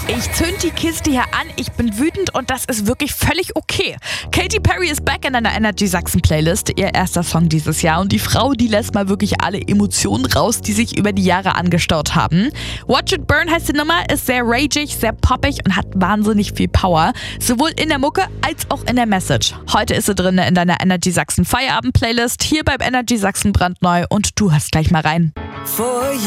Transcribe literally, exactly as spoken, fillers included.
Ich zünd die Kiste hier an, ich bin wütend und das ist wirklich völlig okay. Katy Perry ist back in deiner Energy Sachsen Playlist, ihr erster Song dieses Jahr, und die Frau, die lässt mal wirklich alle Emotionen raus, die sich über die Jahre angestaut haben. Watch It Burn heißt die Nummer, ist sehr ragig, sehr poppig und hat wahnsinnig viel Power, sowohl in der Mucke als auch in der Message. Heute ist sie drin in deiner Energy Sachsen Feierabend Playlist, hier beim Energy Sachsen brandneu, und du hörst gleich mal rein.